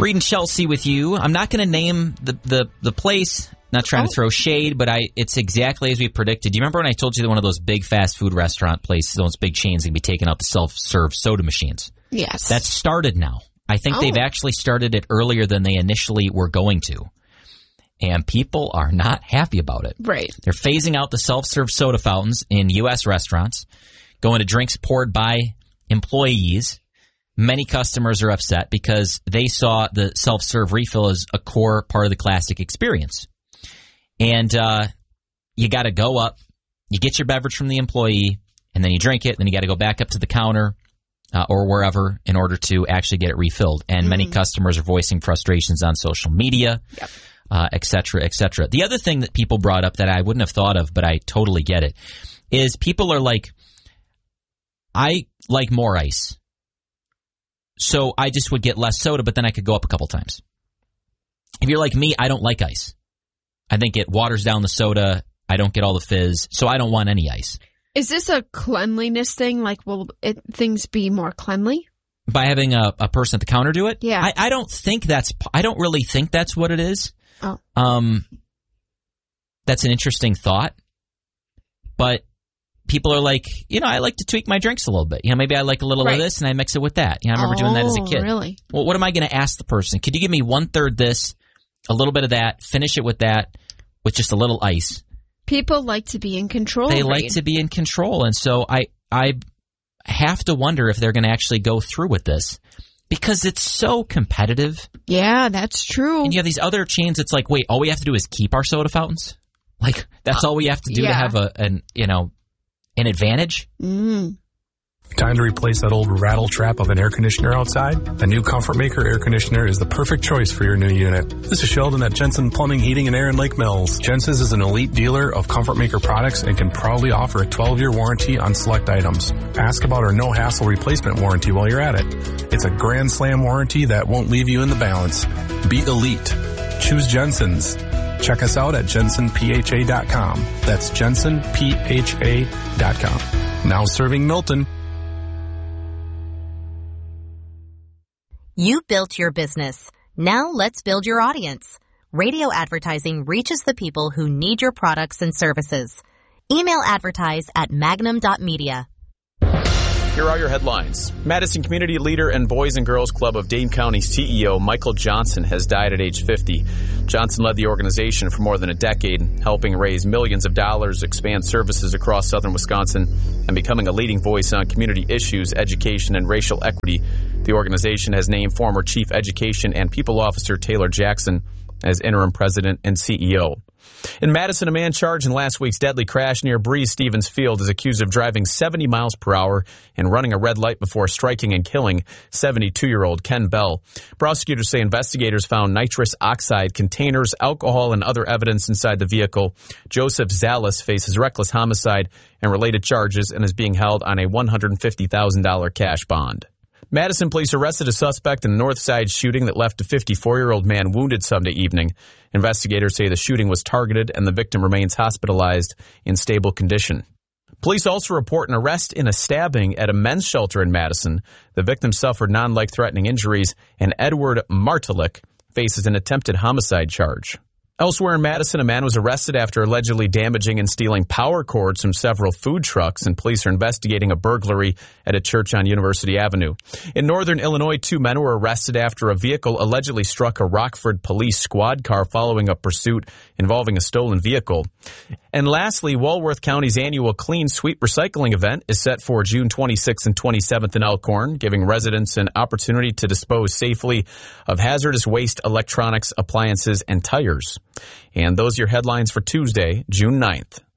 Reed and Chelsea with you. I'm not going to name the place. Not trying to throw shade, but it's exactly as we predicted. Do you remember when I told you that one of those big fast food restaurant places, those big chains, going to be taking out the self-serve soda machines? Yes. That's started now. I think they've actually started it earlier than they initially were going to. And people are not happy about it. Right. They're phasing out the self-serve soda fountains in U.S. restaurants, going to drinks poured by employees. Many customers are upset because they saw the self-serve refill as a core part of the classic experience. And you got to go up, you get your beverage from the employee, and then you drink it, then you got to go back up to the counter or wherever in order to actually get it refilled. And many customers are voicing frustrations on social media, et cetera, et cetera. The other thing that people brought up that I wouldn't have thought of, but I totally get it, is people are like, I like more ice. So I just would get less soda, but then I could go up a couple times. If you're like me, I don't like ice. I think it waters down the soda. I don't get all the fizz, so I don't want any ice. Is this a cleanliness thing? Like, will things be more cleanly? By having a person at the counter do it? Yeah. I don't really think that's what it is. Oh. That's an interesting thought. But people are like, I like to tweak my drinks a little bit. Maybe I like a little of this and I mix it with that. I remember doing that as a kid. Really? Well, what am I going to ask the person? Could you give me 1/3 this, a little bit of that, finish it with that, with just a little ice? People like to be in control. They like to be in control. And so I have to wonder if they're going to actually go through with this because it's so competitive. Yeah, that's true. And you have these other chains. It's like, wait, all we have to do is keep our soda fountains? Like, that's all we have to do to have an advantage? Time to replace that old rattle trap of an air conditioner outside? The new Comfort Maker air conditioner is the perfect choice for your new unit. This is Sheldon at Jensen Plumbing, Heating, and Air in Lake Mills. Jensen's is an elite dealer of Comfort Maker products and can proudly offer a 12-year warranty on select items. Ask about our no-hassle replacement warranty while you're at it. It's a grand slam warranty that won't leave you in the balance. Be elite. Choose Jensen's. Check us out at jensenpha.com. That's jensenpha.com. Now serving Milton. You built your business. Now let's build your audience. Radio advertising reaches the people who need your products and services. Email advertise at magnum.media. Here are your headlines. Madison community leader and Boys and Girls Club of Dane County CEO Michael Johnson has died at age 50. Johnson led the organization for more than a decade, helping raise millions of dollars, expand services across southern Wisconsin, and becoming a leading voice on community issues, education, and racial equity. The organization has named former Chief Education and People Officer Taylor Jackson as interim president and CEO. In Madison, a man charged in last week's deadly crash near Breeze Stevens Field is accused of driving 70 miles per hour and running a red light before striking and killing 72-year-old Ken Bell. Prosecutors say investigators found nitrous oxide containers, alcohol, and other evidence inside the vehicle. Joseph Zalis faces reckless homicide and related charges and is being held on a $150,000 cash bond. Madison police arrested a suspect in a North Side shooting that left a 54-year-old man wounded Sunday evening. Investigators say the shooting was targeted and the victim remains hospitalized in stable condition. Police also report an arrest in a stabbing at a men's shelter in Madison. The victim suffered non-life-threatening injuries, and Edward Martalik faces an attempted homicide charge. Elsewhere in Madison, a man was arrested after allegedly damaging and stealing power cords from several food trucks, and police are investigating a burglary at a church on University Avenue. In northern Illinois, 2 men were arrested after a vehicle allegedly struck a Rockford police squad car following a pursuit involving a stolen vehicle. And lastly, Walworth County's annual Clean Sweep Recycling event is set for June 26th and 27th in Elkhorn, giving residents an opportunity to dispose safely of hazardous waste, electronics, appliances, and tires. And those are your headlines for Tuesday, June 9th.